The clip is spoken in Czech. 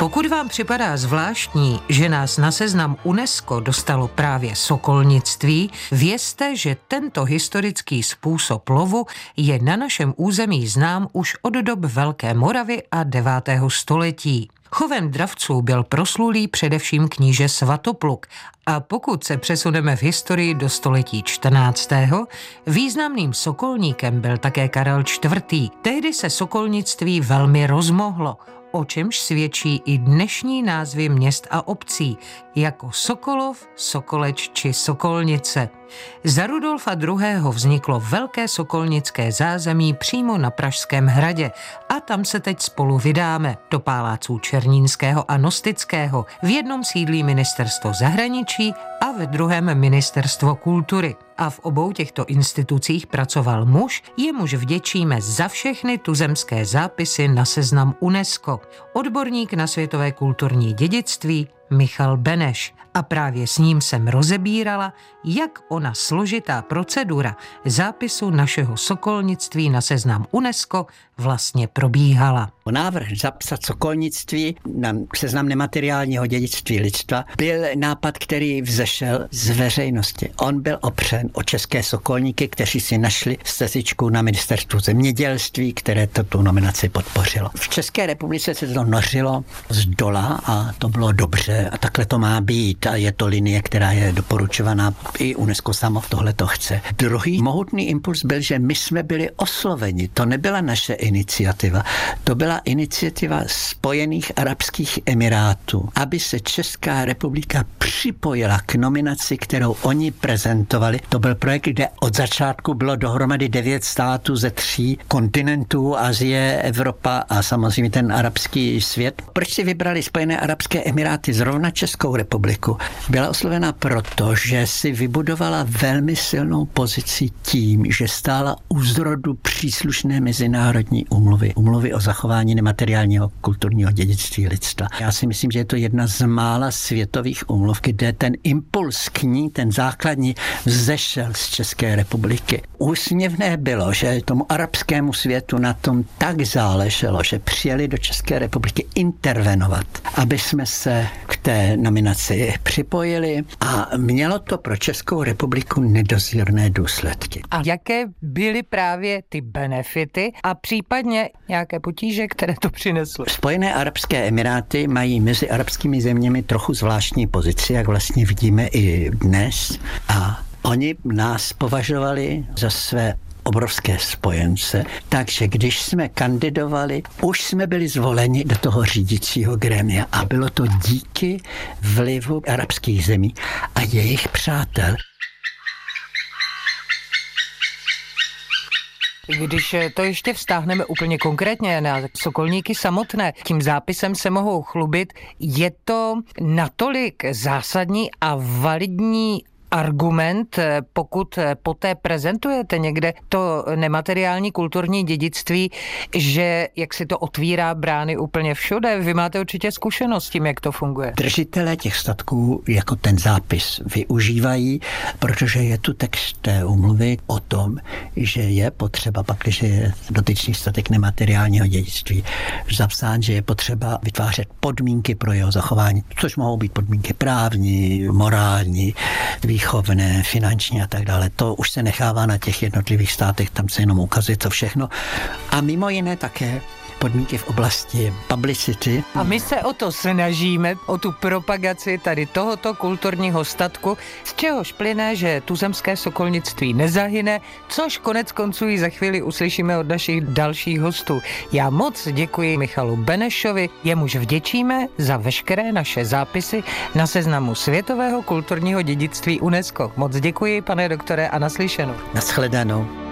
Pokud vám připadá zvláštní, že nás na seznam UNESCO dostalo právě sokolnictví, vězte, že tento historický způsob lovu je na našem území znám už od dob Velké Moravy a 9. století. Chovem dravců byl proslulý především kníže Svatopluk a pokud se přesuneme v historii do století 14., významným sokolníkem byl také Karel IV. Tehdy se sokolnictví velmi rozmohlo, o čemž svědčí i dnešní názvy měst a obcí, jako Sokolov, Sokoleč či Sokolnice. Za Rudolfa II. Vzniklo velké sokolnické zázemí přímo na Pražském hradě a tam se teď spolu vydáme do paláců Černínského a Nostického. V jednom sídlí ministerstvo zahraničí a ve druhém ministerstvo kultury. A v obou těchto institucích pracoval muž, jemuž vděčíme za všechny tuzemské zápisy na seznam UNESCO. Odborník na světové kulturní dědictví Michal Beneš. A právě s ním jsem rozebírala, jak ona složitá procedura zápisu našeho sokolnictví na seznam UNESCO vlastně probíhala. Návrh zapsat sokolnictví na seznam nemateriálního dědictví lidstva byl nápad, který vzešel z veřejnosti. On byl opřen o české sokolníky, kteří si našli stezečku na ministerstvu zemědělství, které tu nominaci podpořilo. V České republice se to nořilo z dola a to bylo dobře a takhle to má být a je to linie, která je doporučovaná, i UNESCO samo tohle to chce. Druhý mohutný impuls byl, že my jsme byli osloveni. To nebyla naše iniciativa. To byla iniciativa Spojených arabských emirátů, aby se Česká republika připojila k nominaci, kterou oni prezentovali. To byl projekt, kde od začátku bylo dohromady 9 států ze 3 kontinentů, Asie, Evropa a samozřejmě ten arabský svět. Proč si vybrali Spojené arabské emiráty, zrovna Českou republiku? Byla oslovena proto, že si vybudovala velmi silnou pozici tím, že stála u zrodu příslušné mezinárodní úmluvy o zachování nemateriálního kulturního dědictví lidstva. Já si myslím, že je to jedna z mála světových úmluv, kde ten impuls k ní, ten základní, vzešel z České republiky. Úsměvné bylo, že tomu arabskému světu na tom tak záleželo, že přijeli do České republiky intervenovat, aby jsme se k té nominaci připojili a mělo to pro Českou republiku nedozírné důsledky. A jaké byly právě ty benefity a případně nějaké potíže, které to přineslo? Spojené arabské emiráty mají mezi arabskými zeměmi trochu zvláštní pozici, jak vlastně vidíme i dnes, a oni nás považovali za své obrovské spojence, takže když jsme kandidovali, už jsme byli zvoleni do toho řídícího grémia a bylo to díky vlivu arabských zemí a jejich přátel. Když to ještě vztáhneme úplně konkrétně na sokolníky samotné, tím zápisem se mohou chlubit, je to natolik zásadní a validní argument, pokud poté prezentujete někde to nemateriální kulturní dědictví, že jak si to otvírá brány úplně všude. Vy máte určitě zkušenost s tím, jak to funguje. Držitelé těch statků jako ten zápis využívají, protože je tu text té úmluvy o tom, že je potřeba, pak když je dotyčný statek nemateriálního dědictví zapsán, že je potřeba vytvářet podmínky pro jeho zachování, což mohou být podmínky právní, morální, výchovné, finanční a tak dále. To už se nechává na těch jednotlivých státech, tam se jenom ukazuje to všechno. A mimo jiné také podmínky v oblasti publicity. A my se o to snažíme, o tu propagaci tady tohoto kulturního statku, z čehož plyne, že tuzemské sokolnictví nezahyne, což konec konců i za chvíli uslyšíme od našich dalších hostů. Já moc děkuji Michalu Benešovi, jemuž vděčíme za veškeré naše zápisy na seznamu světového kulturního dědictví UNESCO. Moc děkuji, pane doktore, a naslyšenou. Nashledanou.